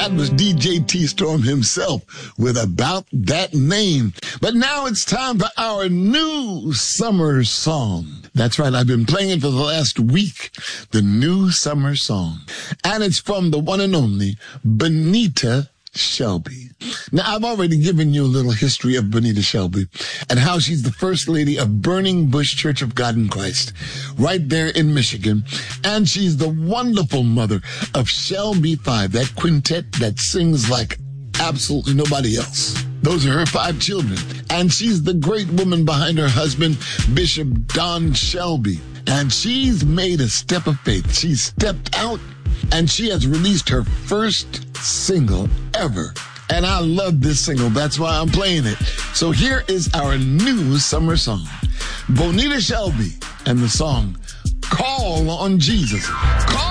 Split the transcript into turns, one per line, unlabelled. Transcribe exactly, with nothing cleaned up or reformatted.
That was D J T-Storm himself with About That Name. But now it's time for our new summer song. That's right, I've been playing it for the last week, the new summer song. And it's from the one and only Bonita Shelby. Now, I've already given you a little history of Bonita Shelby and how she's the first lady of Burning Bush Church of God in Christ right there in Michigan. And she's the wonderful mother of Shelby Five, that quintet that sings like absolutely nobody else. Those are her five children. And she's the great woman behind her husband, Bishop Don Shelby. And she's made a step of faith. She's stepped out and she has released her first single ever. And I love this single. That's why I'm playing it. So here is our new summer song. Bonita Shelby and the song, Call on Jesus. Call